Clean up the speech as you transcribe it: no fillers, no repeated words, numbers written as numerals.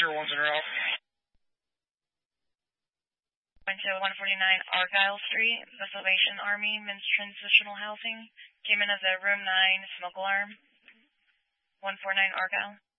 201's in route. Went to 149 Argyle Street, the Salvation Army Men's Transitional Housing. Came in as a room 9 smoke alarm. 149 Argyle.